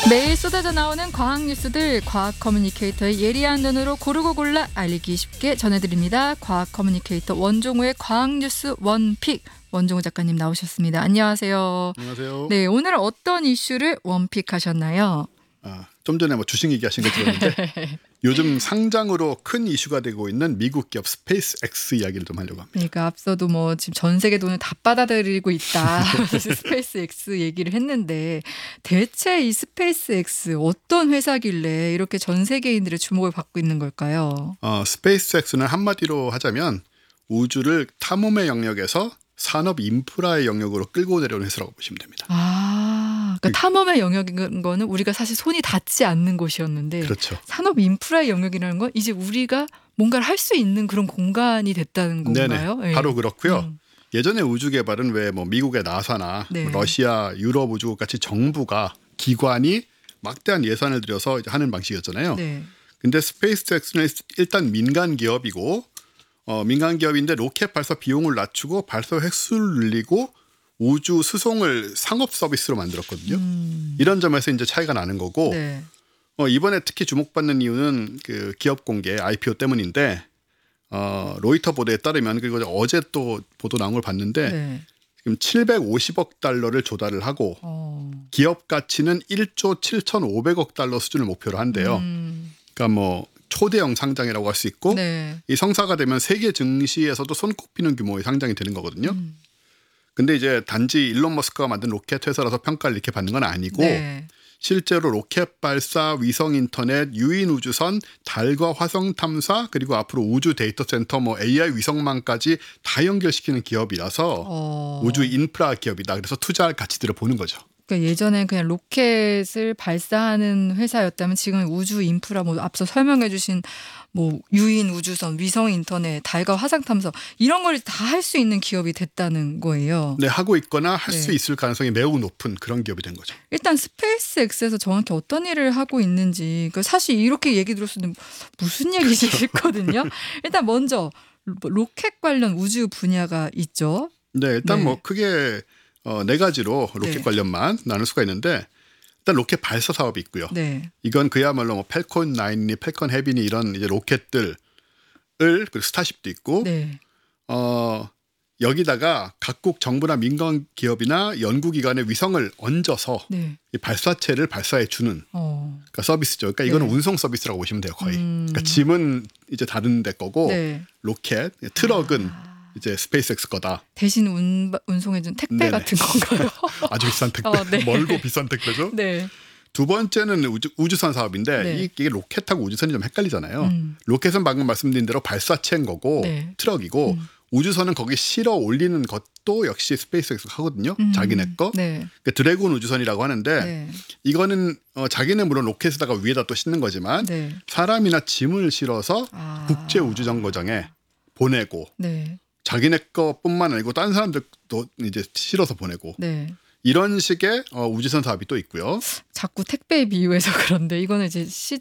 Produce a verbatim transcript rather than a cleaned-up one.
매일 쏟아져 나오는 과학 뉴스들, 과학 커뮤니케이터의 예리한 눈으로 고르고 골라 알리기 쉽게 전해드립니다. 과학 커뮤니케이터 원종우의 과학 뉴스 원픽, 원종우 작가님 나오셨습니다. 안녕하세요. 안녕하세요. 네, 오늘은 어떤 이슈를 원픽하셨나요? 아, 좀 전에 뭐 주식 얘기하신 거 들었는데 요즘 상장으로 큰 이슈가 되고 있는 미국 기업 스페이스X 이야기를 좀 하려고 합니다. 그러니까 앞서도 뭐 지금 전 세계 돈을 다 받아들이고 있다. 스페이스X 얘기를 했는데 대체 이 스페이스X 어떤 회사길래 이렇게 전 세계인들의 주목을 받고 있는 걸까요? 어, 스페이스X는 한마디로 하자면 우주를 탐험의 영역에서 산업 인프라의 영역으로 끌고 내려오는 회사라고 보시면 됩니다. 아, 그러니까 탐험의 영역인 거는 우리가 사실 손이 닿지 않는 곳이었는데 그렇죠. 산업 인프라의 영역이라는 건 이제 우리가 뭔가를 할 수 있는 그런 공간이 됐다는 건가요? 네네, 네. 바로 그렇고요. 음. 예전에 우주 개발은 왜 뭐 미국의 나사나 네. 뭐 러시아, 유럽 우주국 같이 정부가 기관이 막대한 예산을 들여서 이제 하는 방식이었잖아요. 네. 근데 스페이스X는 일단 민간 기업이고 어, 민간 기업인데 로켓 발사 비용을 낮추고 발사 횟수를 늘리고 우주 수송을 상업 서비스로 만들었거든요. 음. 이런 점에서 이제 차이가 나는 거고 네. 어, 이번에 특히 주목받는 이유는 그 기업 공개 아이피오 때문인데 어, 로이터 보도에 따르면 그리고 어제 또 보도 나온 걸 봤는데 네. 지금 칠백오십억 달러를 조달을 하고 어. 기업 가치는 일조 칠천오백억 달러 수준을 목표로 한대요. 음. 그러니까 뭐 초대형 상장이라고 할 수 있고 네. 이 성사가 되면 세계 증시에서도 손꼽히는 규모의 상장이 되는 거거든요. 음. 근데 이제 단지 일론 머스크가 만든 로켓 회사라서 평가를 이렇게 받는 건 아니고 네. 실제로 로켓 발사, 위성 인터넷, 유인 우주선, 달과 화성 탐사 그리고 앞으로 우주 데이터 센터, 뭐 에이아이 위성망까지 다 연결시키는 기업이라서 어. 우주 인프라 기업이다. 그래서 투자할 가치들을 보는 거죠. 그러니까 예전에 그냥 로켓을 발사하는 회사였다면 지금 우주 인프라, 뭐 앞서 설명해 주신 뭐 유인 우주선, 위성 인터넷, 달과 화성 탐사 이런 걸 다 할 수 있는 기업이 됐다는 거예요. 네, 하고 있거나 할 수 네. 있을 가능성이 매우 높은 그런 기업이 된 거죠. 일단 스페이스X에서 정확히 어떤 일을 하고 있는지, 그러니까 사실 이렇게 얘기 들었을 때 무슨 얘기지 싶거든요. 일단 먼저 로켓 관련 우주 분야가 있죠. 네, 일단 네. 뭐 크게 어, 네 가지로 로켓 네. 관련만 나눌 수가 있는데 일단 로켓 발사 사업이 있고요. 네. 이건 그야말로 뭐 펠콘 나인이, 펠콘 헤비니 이런 이제 로켓들을 그리고 스타쉽도 있고 네. 어, 여기다가 각국 정부나 민간 기업이나 연구기관의 위성을 얹어서 네. 이 발사체를 발사해 주는 어. 그러니까 서비스죠. 그러니까 이거는 네. 운송 서비스라고 보시면 돼요, 거의. 음. 그러니까 짐은 이제 다른 데 거고 네. 로켓, 트럭은 아. 이제 스페이스X 거다. 대신 운, 운송해준 택배 네네. 같은 건가요? 아주 비싼 택배, 어, 네. 멀고 비싼 택배죠. 네. 두 번째는 우주, 우주선 사업인데 네. 이게 로켓하고 우주선이 좀 헷갈리잖아요. 음. 로켓은 방금 말씀드린 대로 발사체인 거고 네. 트럭이고 음. 우주선은 거기 실어 올리는 것도 역시 스페이스X가 하거든요. 음. 자기네 거. 네. 그러니까 드래곤 우주선이라고 하는데 네. 이거는 어, 자기네 물론 로켓에다가 위에다 또 싣는 거지만 네. 사람이나 짐을 실어서 아. 국제 우주정거장에 보내고 네. 자기네 거뿐만 아니고 다른 사람들도 이제 실어서 보내고 네. 이런 식의 어, 우주선 사업이 또 있고요. 자꾸 택배에 비유해서 그런데 이거는 이제 시,